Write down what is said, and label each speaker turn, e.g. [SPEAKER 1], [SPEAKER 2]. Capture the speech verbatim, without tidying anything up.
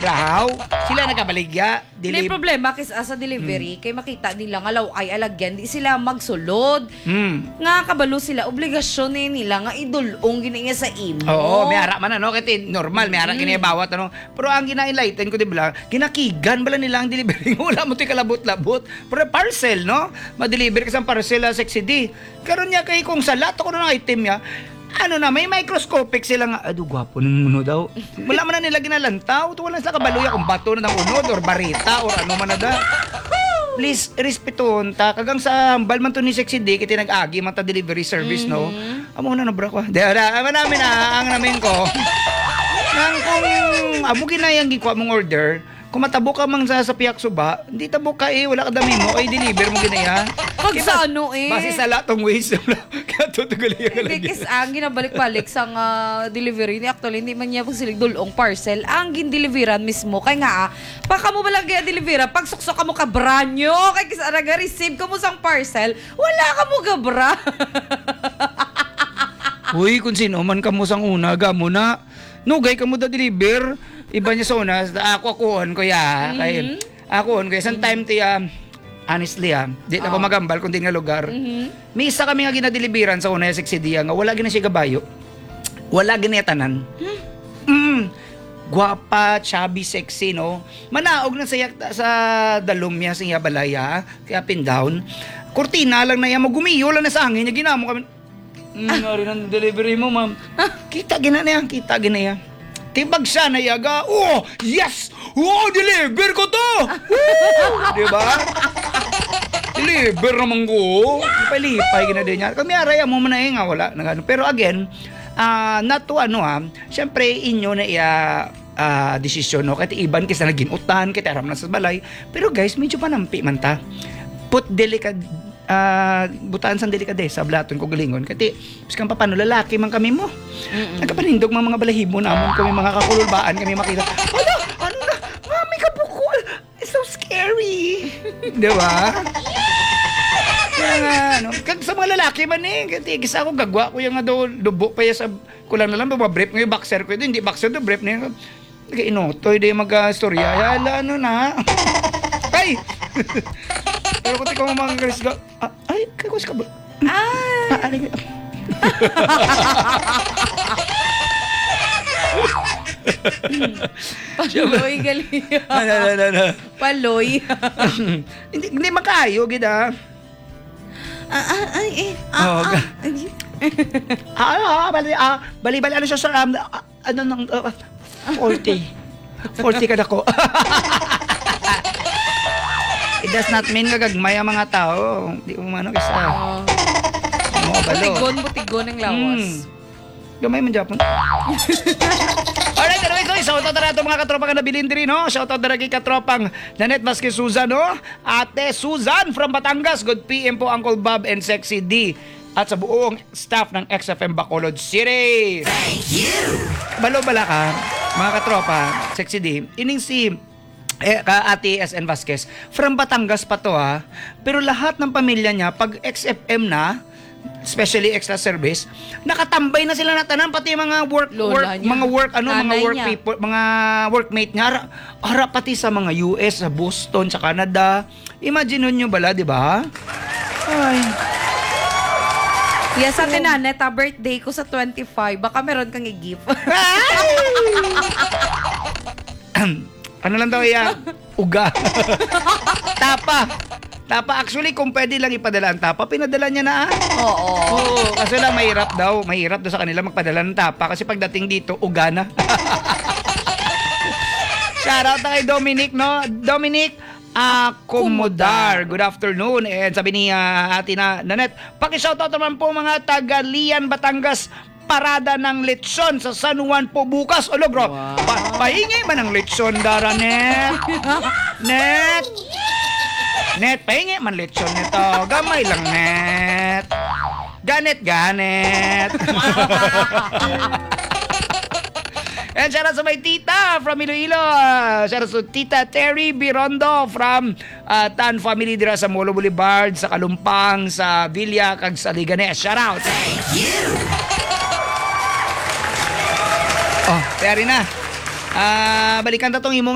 [SPEAKER 1] daw. Sila nagabaligya.
[SPEAKER 2] May problema kasi sa delivery, hmm. kay makita nila nga law ay alagyan, di sila magsulod. Hmm. Nga kabalo sila, obligasyon eh nila nga idulong ginaya sa imo.
[SPEAKER 1] Oo, may ara man ano, kasi normal, may ara hmm. ginaya bawat ano. Pero ang gina-enlighten ko, di ba, ginakigan bala nila ang delivery. Wala mo ito kalabot-labot. Pero parcel, no? Ma-deliver ka sa parcel sa Sexy D. Karon niya kay kung sa lahat ako ng item niya, ano na, may microscopic sila nga. Ado, gwapo ng uno daw. Wala man na nila ginalantaw. Ito wala sila kabaluya kung bato na ng unod or barita or ano man na da. Please, respeton ta. Kagang sa hambal man to ni Sexy D, kiti nag-agi man ta delivery service, mm-hmm. no? Amo na nabra ko. Di, amo namin na, ang namin ko. Nang kung amo ginayang gikwa mong order, kung matabo ka mang sa, sa piyak suba, hindi tabo ka eh, wala ka dami mo, ay deliver mo ginaya.
[SPEAKER 2] Pag sa ano eh.
[SPEAKER 1] Basi sa latong ways, kaya tutugali ka lang.
[SPEAKER 2] Hindi kasi ang ginabalik-balik sa uh, delivery ni actually, hindi man niya pag silig dulong parcel, ang gin-deliveran mismo. Kaya nga, ah, pagka mo balang kaya delivera, pag suksok ka mo kabranyo, kaya kasi araga-receive ka mo sang parcel, wala ka mo gabra.
[SPEAKER 1] Uy, kung sino man ka mo sang una, gamo na. Nugay ka mo da deliver. Iba niya sa una, ako akuon ko ya. Mm-hmm. Kay, akuon ko ya. San time tiya, honestly ah, di na oh. ko magambal kung di nga lugar. Mm-hmm. May isa kami nga ginadeliveran sa una, Sexy D nga, wala gina siya gabayo. Wala gina tanan. Hmm? Mm. Guwapa, chubby, sexy, no? Manaog na sa, sa dalom niya, sa balaya, kaya pin down. Kurtina lang na yan, magumiyo lang na sa hangin, niya ginamo kami. Mm, ah. Nga rin ang delivery mo, ma'am. Ah. Kita gina na yan, kita gina yan. Tibag siya na yaga. Oh, yes! Oh, deliver ko to! Woo! Diba? Deliver naman ko. Lipay-lipay gina din niya. Kami araya mo man na nga, wala. Nagano. Pero again, uh, not to ano ha, syempre inyo na iya uh, desisyon, no? Kahit iban kasi naginutan, kahit aram na sa balay. Pero guys, medyo panampi man ta. Put delicate Uh, butaan sang delikade sa blaton ko galingon kati biskan pa paano lalaki man kami mo. Mm-mm. Nagapanindog mga mga balahibo namon kami mga kakululbaan kami makita. Ano? Ano na? Mami ka bukol. It's so scary. Di ba? Kaya nga, ano, sa mga lalaki man eh, kati gisa ako gagwa ko yung nga daw dubo pa ya sa kulang na lang brief ng boxer ko ito, hindi boxer do brief na nag-inotoy day mag-storya. Yala ano na. Ay! Pero kung ikaw mga galis ka, ah, ay, kagos ka ba?
[SPEAKER 2] Ah!
[SPEAKER 1] Ah, aling...
[SPEAKER 2] Paloy, galing.
[SPEAKER 1] Ano, ano, ano.
[SPEAKER 2] Paloy.
[SPEAKER 1] Hindi, hindi makayo, gida.
[SPEAKER 2] Ah, ah, ay, eh. Ah,
[SPEAKER 1] oh,
[SPEAKER 2] ah.
[SPEAKER 1] Ah, ah, bali, ah, bali, bali, ano siya sa, um, ah, ano nang, uh, forty. forty ka na ko. It does not mean gagagmay ang mga tao. Di mo mano isa.
[SPEAKER 2] Oh. Butigon, butigon ng lawas. Mm.
[SPEAKER 1] Gamay man Japon. Alright, anyway, so shoutout na natin mga katropang na nabilin diri, no? Shoutout na rin katropang Nanette Vasquez Susan, no? Ate Susan from Batangas. Good P M po, Uncle Bob and Sexy D. At sa buong staff ng X F M Bacolod City.
[SPEAKER 3] Thank you!
[SPEAKER 1] Balo-bala ka, mga katropa, Sexy D. Ining si eh, ka Ate S N Vasquez from Batangas pa to ha. Pero lahat ng pamilya niya pag X F M na, especially extra service, nakatambay na sila na tanan pati mga work work
[SPEAKER 2] niya.
[SPEAKER 1] mga work ano
[SPEAKER 2] Nanay
[SPEAKER 1] mga work
[SPEAKER 2] niya.
[SPEAKER 1] people, mga workmate niya ara, ara pati sa mga U S, sa Boston, sa Canada. Imagine niyo bala, di ba? Ay.
[SPEAKER 2] Yes, Ate Nanette, ah, birthday ko sa twenty-five. Baka meron kang i-gift.
[SPEAKER 1] Ano lang daw iya? Uga. Tapa. Tapa. Actually, kung pwede lang ipadala ang tapa, pinadala niya na ah.
[SPEAKER 2] Oo.
[SPEAKER 1] Oo. Kasi lang mahirap daw. Mahirap daw sa kanila magpadala ng tapa. Kasi pagdating dito, uga na. Shoutout na kay Dominic, no? Dominic Acomodar. Good afternoon. And sabi ni uh, Ate na Nanette, paki-shoutout naman po mga taga Lian, Batangas. Parada ng lechon sa San Juan po bukas. Olo, bro. Wow. Pa paingay man ang lechon, Dara, Net. Net. Net, paingay man lechon nito. Gamay lang, Net. Ganet, ganet. And shout out sa may tita from Iloilo. Shout out sa tita Terry Birondo from uh, Tan Family dira sa Molo Boulevard, sa Kalumpang, sa Villa, kag sa Liganes. Shout out.
[SPEAKER 3] Thank you.
[SPEAKER 1] Oh, tayari na. Ah, uh, balikan ta tong imo